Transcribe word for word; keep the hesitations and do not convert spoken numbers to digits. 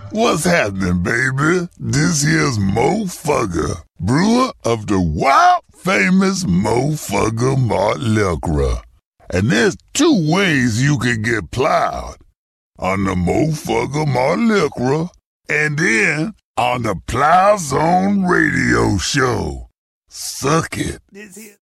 What's happening, baby? This here's Mo Fugger, brewer of the wild famous Mo Fugger Malt Liquor. And there's two ways you can get plowed. On the Mo Fugger Malt Liquor, and then on the Plow Zone radio show. Suck it.